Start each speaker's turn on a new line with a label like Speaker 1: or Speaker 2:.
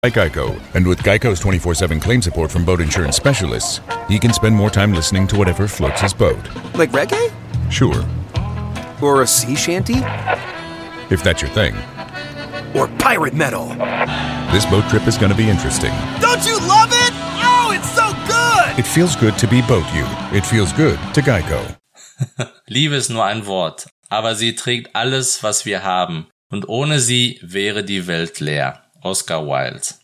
Speaker 1: By Geico. And with Geico's 24/7 claim support from boat insurance specialists, he can spend more time listening to whatever floats his boat.
Speaker 2: Like reggae?
Speaker 1: Sure.
Speaker 2: Or a sea shanty?
Speaker 1: If that's your thing.
Speaker 2: Or pirate metal?
Speaker 1: This boat trip is going to be interesting.
Speaker 2: Don't you love it? Oh, it's so good!
Speaker 1: It feels good to be Boat You. It feels good to Geico.
Speaker 3: Liebe ist nur ein Wort, aber sie trägt alles, was wir haben. Und ohne sie wäre die Welt leer. Oscar Wilde.